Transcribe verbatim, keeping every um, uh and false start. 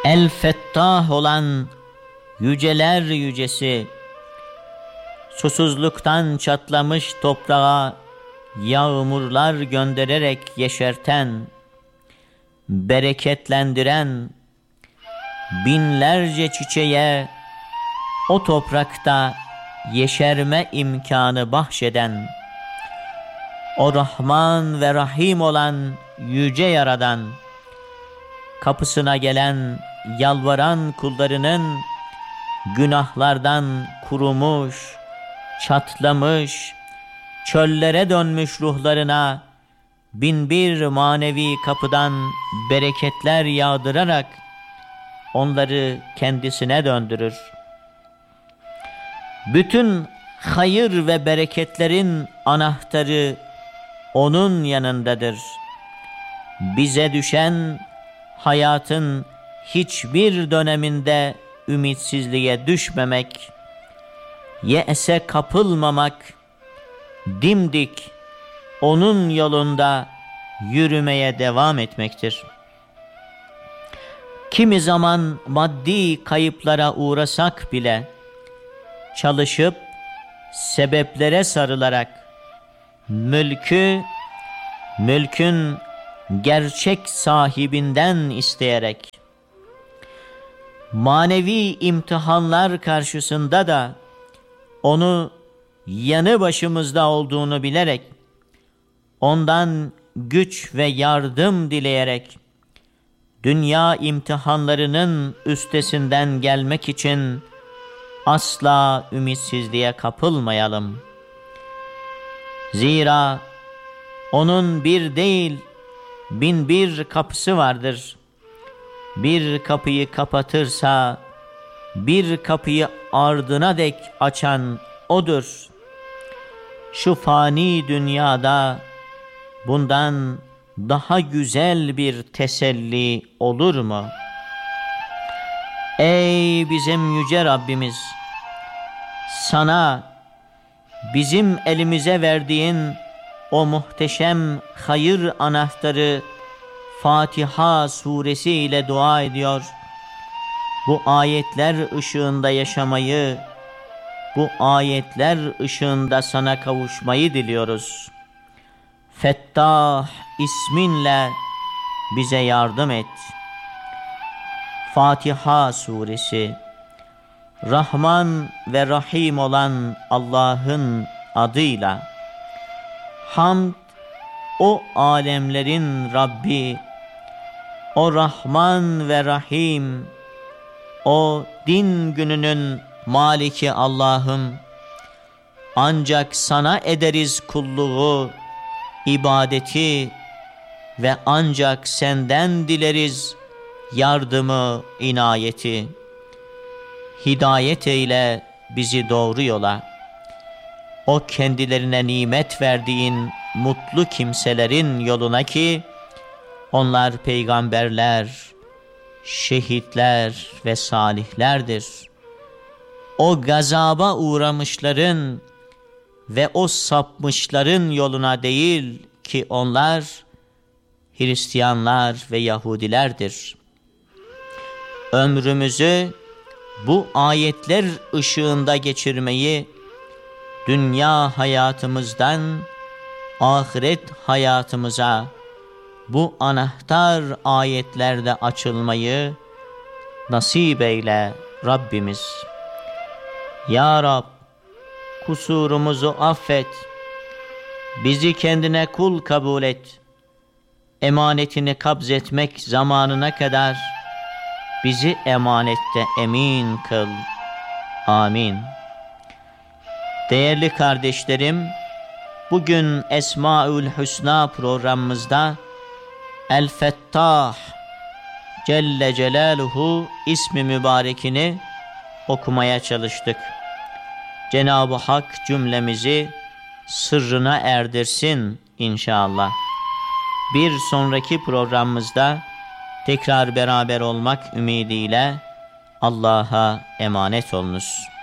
El-Fettah olan yüceler yücesi, susuzluktan çatlamış toprağa yağmurlar göndererek yeşerten, bereketlendiren, binlerce çiçeğe o toprakta yeşerme imkanı bahşeden, o Rahman ve Rahim olan yüce Yaradan, kapısına gelen, yalvaran kullarının günahlardan kurumuş, çatlamış, çöllere dönmüş ruhlarına binbir manevi kapıdan bereketler yağdırarak onları kendisine döndürür. Bütün hayır ve bereketlerin anahtarı onun yanındadır. Bize düşen hayatın hiçbir döneminde ümitsizliğe düşmemek, ye'se kapılmamak, dimdik onun yolunda yürümeye devam etmektir. Kimi zaman maddi kayıplara uğrasak bile çalışıp sebeplere sarılarak mülkü mülkün gerçek sahibinden isteyerek, manevi imtihanlar karşısında da onu yanı başımızda olduğunu bilerek, ondan güç ve yardım dileyerek, dünya imtihanlarının üstesinden gelmek için asla ümitsizliğe kapılmayalım. Zira onun bir değil, bin bir kapısı vardır. Bir kapıyı kapatırsa, bir kapıyı ardına dek açan odur. Şu fani dünyada bundan daha güzel bir teselli olur mu? Ey bizim yüce Rabbimiz! Sana, bizim elimize verdiğin o muhteşem hayır anahtarı Fatiha suresi ile dua ediyor. Bu ayetler ışığında yaşamayı, bu ayetler ışığında sana kavuşmayı diliyoruz. Fettah isminle bize yardım et. Fatiha suresi, Rahman ve Rahim olan Allah'ın adıyla. Hamd o alemlerin Rabbi, o Rahman ve Rahim, o din gününün Maliki Allah'ım. Ancak sana ederiz kulluğu, ibadeti ve ancak senden dileriz yardımı, inayeti. Hidayet eyle bizi doğru yola. O kendilerine nimet verdiğin mutlu kimselerin yoluna ki onlar peygamberler, şehitler ve salihlerdir. O gazaba uğramışların ve o sapmışların yoluna değil ki onlar Hristiyanlar ve Yahudilerdir. Ömrümüzü bu ayetler ışığında geçirmeyi, dünya hayatımızdan ahiret hayatımıza bu anahtar ayetlerde açılmayı nasip eyle Rabbimiz. Ya Rab, kusurumuzu affet, bizi kendine kul kabul et, emanetini kabzetmek zamanına kadar bizi emanette emin kıl. Amin. Değerli kardeşlerim, bugün Esmaül Hüsna programımızda El-Fettah Celle Celaluhu ismi mübarekini okumaya çalıştık. Cenab-ı Hak cümlemizi sırrına erdirsin inşallah. Bir sonraki programımızda tekrar beraber olmak ümidiyle Allah'a emanet olunuz.